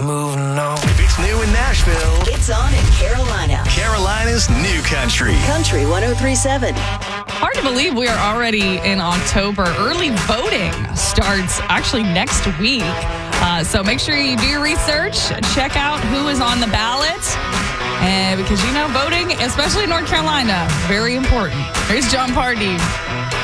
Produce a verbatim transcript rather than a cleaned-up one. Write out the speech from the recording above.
moving on. If it's new in Nashville, It's on in Carolina. Carolina's new country. Country one oh three point seven. Hard to believe we are already in October. Early voting starts actually next week. Uh, so make sure you do your research, check out who is on the ballot. And because, you know, voting, especially in North Carolina, very important. Here's John Pardee.